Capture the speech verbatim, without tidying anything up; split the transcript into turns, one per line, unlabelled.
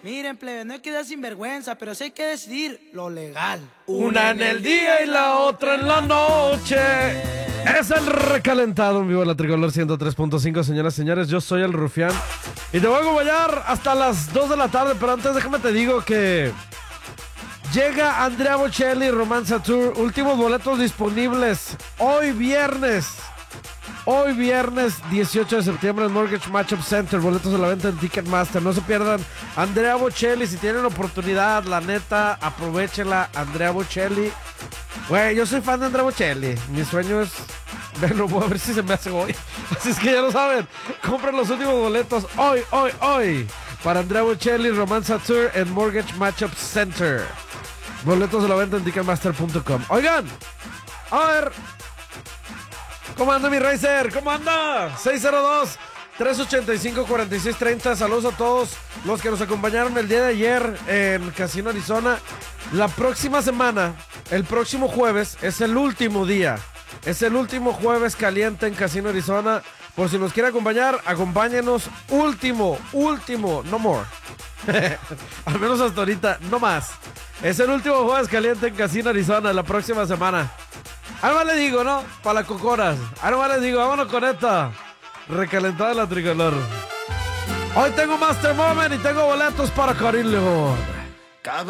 Miren, plebe, no hay que dar sinvergüenza, pero sí hay que decidir lo legal.
Una en el día y la otra en la noche. Es el recalentado en vivo de la Tricolor ciento tres punto cinco, señoras y señores. Yo soy el Rufián y te voy a acompañar hasta las dos de la tarde. Pero antes déjame te digo que llega Andrea Bocelli, Romanza Tour. Últimos boletos disponibles hoy viernes. Hoy viernes dieciocho de septiembre en Mortgage Matchup Center. Boletos a la venta en Ticketmaster. No se pierdan Andrea Bocelli. Si tienen oportunidad, la neta, aprovechenla. Andrea Bocelli. Güey, yo soy fan de Andrea Bocelli. Mi sueño es verlo. Voy a ver si se me hace hoy. Así es que ya lo saben. Compren los últimos boletos hoy, hoy, hoy. Para Andrea Bocelli, Romanza Tour en Mortgage Matchup Center. Boletos a la venta en Ticketmaster punto com. Oigan, a ver. ¿Cómo anda mi Racer? ¿Cómo anda? seis cero dos, tres ochenta y cinco, cuarenta y seis treinta. Saludos a todos los que nos acompañaron el día de ayer en Casino Arizona. La próxima semana, el próximo jueves, es el último día. Es el último jueves caliente en Casino Arizona. Por si nos quiere acompañar, acompáñenos. Último, último, no more. Al menos hasta ahorita, no más. Es el último jueves caliente en Casino Arizona la próxima semana. Ahora le digo, ¿no? Para las cocoras. Ahora le digo, vámonos con esta recalentada de la Tricolor. Hoy tengo Master Moment y tengo boletos para Carillo.